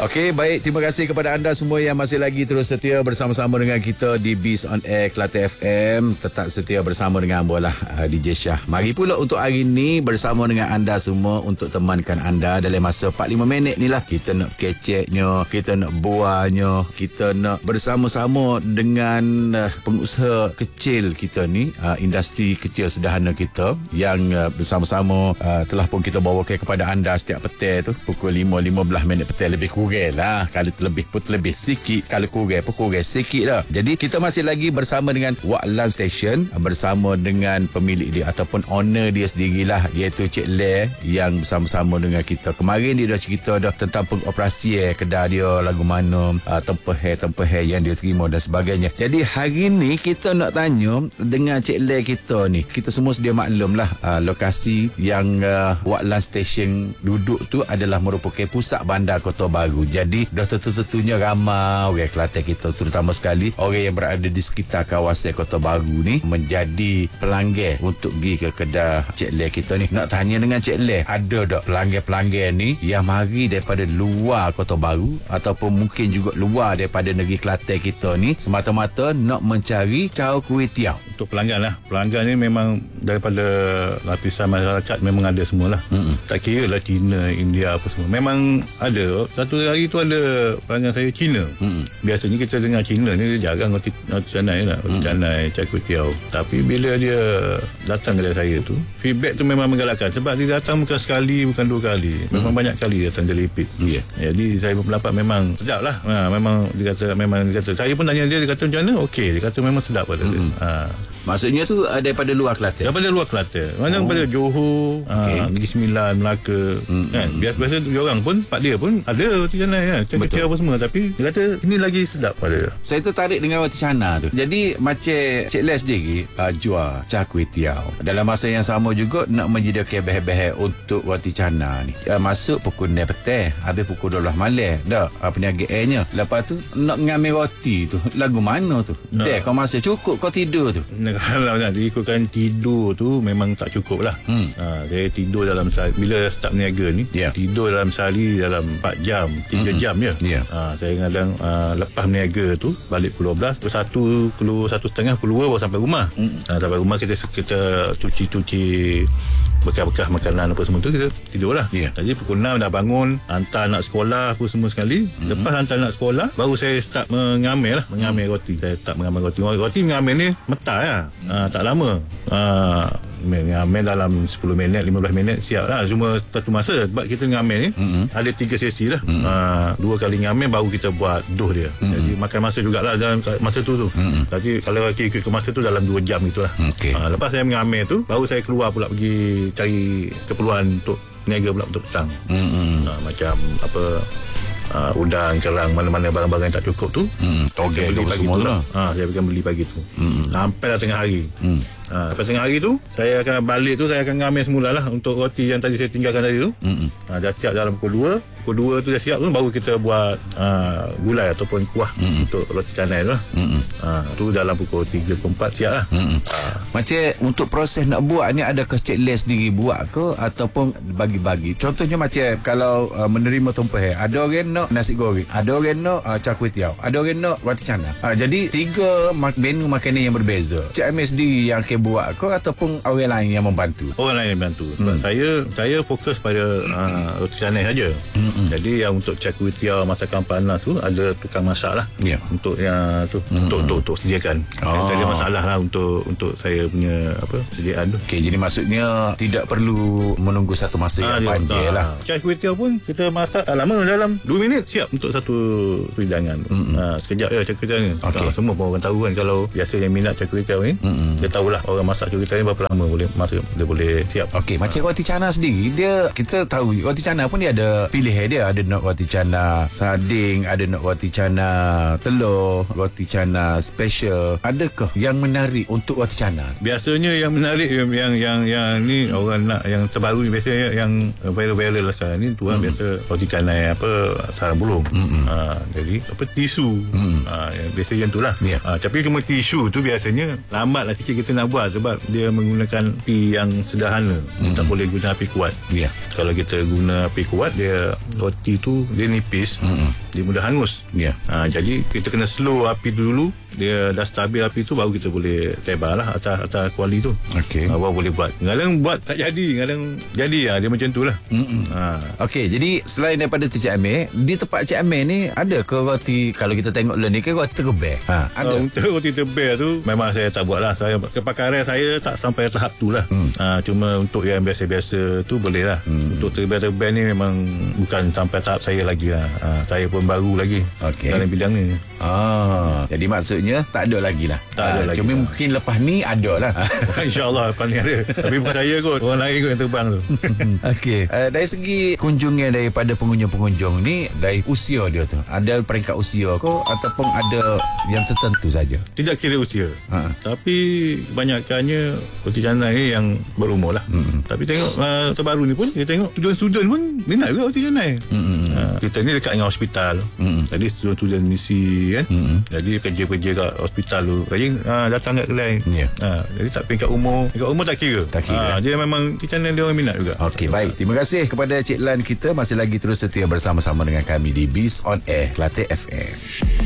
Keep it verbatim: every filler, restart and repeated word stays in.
Okey, baik. Terima kasih kepada anda semua yang masih lagi terus setia bersama-sama dengan kita di Biz on Air Kelantan F M. Tetap setia bersama dengan bola uh, D J Syah. Mari pula untuk hari ini bersama dengan anda semua untuk temankan anda dalam masa empat puluh lima minit ni lah. Kita nak keceknya, kita nak buahnya, kita nak bersama-sama dengan uh, pengusaha kecil kita ni, uh, industri kecil sederhana kita yang uh, bersama-sama uh, telah pun kita bawakan kepada anda setiap petang tu pukul lima lima belas minit petang, lebih kurang lah. Kalau terlebih pun terlebih sikit, kalau kurang pun kurang sikit lah. Jadi kita masih lagi bersama dengan Wak Lan Station, bersama dengan pemilik dia ataupun owner dia sendirilah, iaitu Cik Le, yang bersama-sama dengan kita. Kemarin dia dah cerita dah tentang pengoperasian kedai dia, lagu mana, uh, tempat-tempat yang dia terima dan sebagainya. Jadi hari ni kita nak tanya dengan Cik Le kita ni. Kita semua sedia maklum lah, uh, lokasi yang uh, Wak Lan Station duduk tu adalah merupakan pusat bandar Kota Baru. Jadi dah tentu-tentunya ramai orang Kelantan kita, terutama sekali orang yang berada di sekitar kawasan Kota Baru ni, menjadi pelanggan untuk pergi ke kedai Cik Le kita ni. Nak tanya dengan Cik Le, ada tak pelanggan-pelanggan ni yang mari daripada luar Kota Baru ataupun mungkin juga luar daripada negeri Kelantan kita ni, semata-mata nak mencari caw kuih tiaw? Untuk pelanggan lah, pelanggan ni memang daripada lapisan masyarakat memang ada semualah. Mm-mm. Tak kira lah Cina, India apa semua, memang ada. Satu hari tu ada pelanggan saya Cina. Mm-mm. Biasanya kita dengar Cina ni dia jarang roti canai lah, roti canai, cai kuih tiaw. Tapi bila dia datang kedai saya tu, feedback tu memang menggalakkan, sebab dia datang bukan sekali, bukan dua kali, memang mm. banyak kali datang dia repeat. Yeah. Jadi saya berpendapat memang sedap lah. Ha, memang dia kata, memang dia kata, saya pun tanya dia, dia kata macam mana? Okey, dia kata memang sedap pada dia. Ha. Maksudnya tu uh, daripada luar Kelantan? Daripada luar Kelantan. Mana oh. daripada Johor, okay. uh, Negeri Sembilan, Melaka. Mm-hmm. Kan? Biasa-biasa dia orang pun, pak dia pun ada roti canai kan. Cakap apa semua. Tapi dia kata ini lagi sedap pada dia. Saya tertarik dengan roti canai tu. Jadi macam Cik Les sendiri uh, jual cah kuih tiaw. Dalam masa yang sama juga nak menyediakan bahan-bahan untuk roti canai ni. Uh, masuk pukul enam petang, habis pukul dua belas malam. Dah uh, peniaga airnya. Lepas tu nak ngambil roti tu. Lagu mana tu? Uh. Dek kau masa cukup kau tidur tu. Kalau nak diikutkan tidur tu memang tak cukup lah. hmm. ha, Saya tidur dalam sehari, bila start meniaga ni, yeah. tidur dalam sehari dalam empat jam, tiga mm-hmm. jam je. yeah. ha, Saya kadang uh, lepas meniaga tu balik pukul dua belas, pukul satu, pukul satu setengah, pukul dua baru sampai rumah. mm. ha, Sampai rumah kita kita cuci-cuci bekas-bekas makanan apa semua tu, kita tidur lah. yeah. Jadi pukul enam dah bangun, hantar anak sekolah apa semua sekali. mm-hmm. Lepas hantar anak sekolah, baru saya start mengambil lah, mengambil mm. roti. Saya start mengambil roti. Roti mengambil ni mentah lah. Uh, tak lama, uh, mengambil dalam sepuluh minit, lima belas minit siap lah. Cuma satu masa, sebab kita mengambil ni mm-hmm. ada tiga sesi lah. mm-hmm. uh, Dua kali mengambil baru kita buat doh dia. mm-hmm. Jadi makan masa jugalah dalam masa tu tu. mm-hmm. Jadi kalau kira ke masa tu dalam dua jam itulah. okay. uh, Lepas saya mengambil tu, baru saya keluar pula pergi cari keperluan untuk niaga pula untuk petang. mm-hmm. uh, Macam apa, Uh, udang, kerang, mana-mana barang-barang yang tak cukup tu, hmm, togel tu semua tu lah. Ha, saya akan beli pagi tu. hmm. Sampai dah tengah hari. hmm. ha, Lepas tengah hari tu, saya akan balik tu, saya akan ngambil semula lah untuk roti yang tadi saya tinggalkan tadi tu. hmm. ha, Dah siap dalam pukul dua. Pukul dua tu dah siap tu, baru kita buat uh, gulai ataupun kuah hmm. untuk roti canai tu lah. hmm. ha, Tu dalam pukul tiga ke empat siap lah. hmm. ha. Macam untuk proses nak buat ni, adakah Cik Les sendiri buat ke ataupun bagi-bagi? Contohnya macam kalau uh, menerima tumpah, ada orang nak nasi goreng, ada orang nak uh, cah kuih tiaw, ada orang nak roti canai. uh, Jadi tiga menu makanan yang berbeza. Cik Amir sendiri yang akan buat ke ataupun orang lain yang membantu? Orang lain yang membantu. Sebab hmm. saya saya fokus pada uh, roti canai saja. hmm. Jadi yang untuk cah kuih tiaw, masakan panas tu ada tukang masak lah. yeah. Untuk yang tu hmm. untuk, untuk untuk sediakan. oh. Saya ada masalah lah untuk untuk saya punya apa sediaan tu. Okay, jadi maksudnya tidak perlu menunggu satu masa ah, yang panjang lah. Cah kuih tiaw pun kita masak ah, lama, dalam dua minit siap untuk satu hidangan. mm-hmm. ha, Sekejap je cah kuih tiaw ni. okay. ha, Semua pun orang tahu kan, kalau biasa yang minat cah kuih tiaw ni, mm-hmm. dia tahulah orang masak cah kuih tiaw ni berapa lama boleh masak, dia boleh siap. Okey, macam ha. roti canai sendiri, dia kita tahu roti canai pun dia ada pilihan dia. Ada nak roti canai sarding, ada nak roti canai telur, roti canai special. Adakah yang menarik untuk roti canai? Biasanya yang menarik yang yang yang, yang ni orang nak yang terbaru ni, biasanya yang viral-viral lah sekarang ni tu kan. mm-hmm. Biasa roti canai apa sarang burung. mm-hmm. ha, Jadi apa tisu. mm-hmm. ha, Biasa yang tu lah. yeah. ha, Tapi cuma tisu tu biasanya lambat lah sikit kita nak buat sebab dia menggunakan api yang sederhana. Mm-hmm. Tak boleh guna api kuat. Ya. Yeah. Kalau kita guna api kuat, dia roti tu dia nipis. Mm-hmm. Dia mudah hangus. Ya. Yeah. Ha, jadi kita kena slow api dulu. Dia dah stabil api tu, baru kita boleh tebar lah atas atas kuali tu. Okey. Ha, baru boleh buat. Kadang buat tak jadi, kadang jadi lah. Dia macam tu lah. Ha. Okey, jadi selain daripada tu Cik Amir, di tempat Cik Amir ni ada ke roti, kalau kita tengok le ni ke roti terbeh? Ha, ada. Uh, untuk roti tebel tu memang saya tak buat lah. Saya, kepakaran saya tak sampai tahap tu lah. Hmm. Ha, cuma untuk yang biasa-biasa tu boleh lah. Hmm. Untuk tebel-tebel ni memang bukan sampai tahap saya lagi lah. Ha, saya pun baru lagi okay. dalam bidang ni. Ah, jadi maksudnya tak ada lagi lah. Tak ada ha, lagi. Cuma lah. mungkin lepas ni ada lah. InsyaAllah lepas ni ada. Tapi bukan saya kot. Orang lain kot yang terbang tu. Okey. Uh, dari segi kunjungan daripada pengunjung-pengunjung ni, dari usia dia tu, ada peringkat usia ke ataupun ada yang tertentu saja? Tidak kira usia. Ha. Tapi banyakkannya roti canai ni yang berumur lah. Mm-hmm. Tapi tengok uh, terbaru ni pun, kita tengok student-student pun minat juga roti canai. Mm-hmm. Uh, kita ni dekat dengan hospital. Mm-hmm. Jadi student-student misi kan. Mm-hmm. Jadi kerja-kerja kat hospital tu. Jadi uh, datang kat kedai. Yeah. Uh, jadi tak peringkat umur. Peringkat umur tak kira. Tak kira. Uh, dia memang roti canai dia orang minat juga. Okey, baik. Terima kasih kepada Cik Lan kita. Masih lagi terus setia bersama-sama dengan kami di Biz on Air Kelate F M.